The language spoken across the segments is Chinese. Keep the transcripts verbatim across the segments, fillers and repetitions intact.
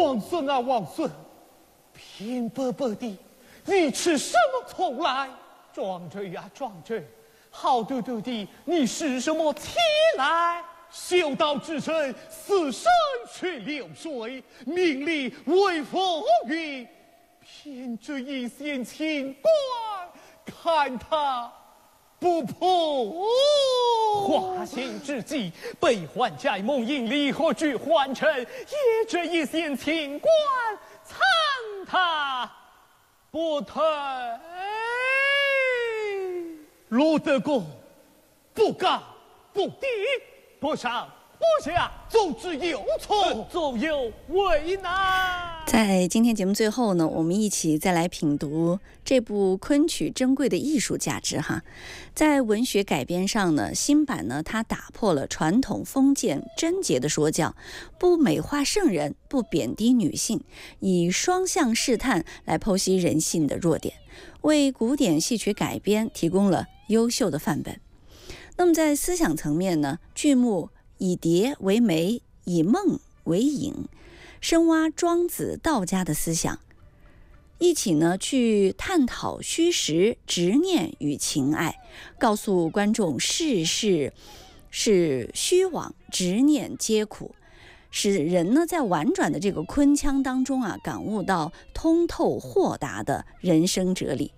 王孙啊，王孙，偏白白的，你吃什么从来？壮着呀，壮着，好嘟嘟的，你是什么起来？修道之身，死生却流水，名利为风云，偏这一线清官，看他不破。花心之计，被还债梦引离合聚换成，也这一线清官，参他不退。陆德公，不告不敌，不上不下，走之有错，走有为难。 在今天节目最后呢，我们一起再来品读这部昆曲珍贵的艺术价值哈。在文学改编上呢，新版呢它打破了传统封建贞洁的说教，不美化圣人，不贬低女性，以双向试探来剖析人性的弱点，为古典戏曲改编提供了优秀的范本。那么在思想层面呢，剧目以蝶为媒，以梦为影，深挖庄子道家的思想，一起呢去探讨虚实、执念与情爱，告诉观众世事是虚妄，执念皆苦，使人呢在婉转的这个昆腔当中啊，感悟到通透豁达的人生哲理。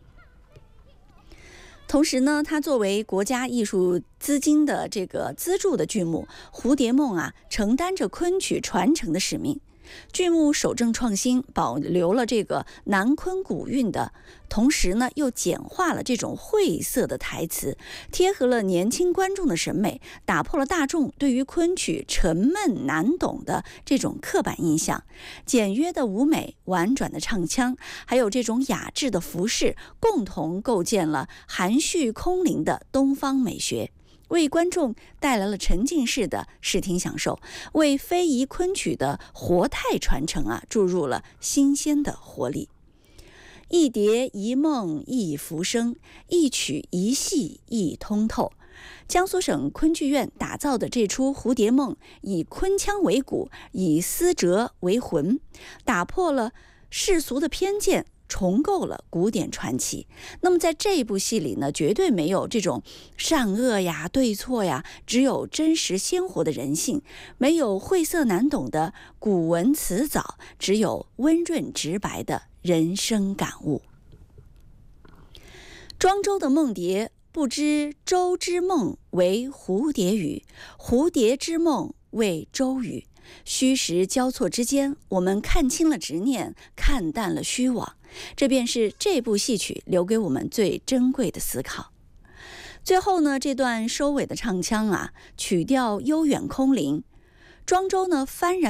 同时呢，它作为国家艺术资金的这个资助的剧目，《蝴蝶梦》啊，承担着昆曲传承的使命。剧目守正创新，保留了这个南昆古韵的同时呢，又简化了这种晦涩的台词，贴合了年轻观众的审美，打破了大众对于昆曲沉闷难懂的这种刻板印象。简约的舞美、婉转的唱腔，还有这种雅致的服饰，共同构建了含蓄空灵的东方美学，为观众带来了沉浸式的视听享受，为非遗昆曲的活态传承啊注入了新鲜的活力。一蝶一梦一浮生，一曲一戏一通透。江苏省昆剧院打造的这出《蝴蝶梦》，以昆腔为骨，以思哲为魂，打破了世俗的偏见，重构了古典传奇。那么在这一部戏里呢，绝对没有这种善恶呀、对错呀，只有真实鲜活的人性，没有晦涩难懂的古文词藻，只有温润直白的人生感悟。庄周的梦蝶，不知周之梦为蝴蝶语，蝴蝶之梦为周语。虚实交错之间，我们看清了执念，看淡了虚妄，这便是这部戏曲留给我们最珍贵的思考。最后呢，这段收尾的唱腔啊，曲调悠远空灵，庄周呢幡然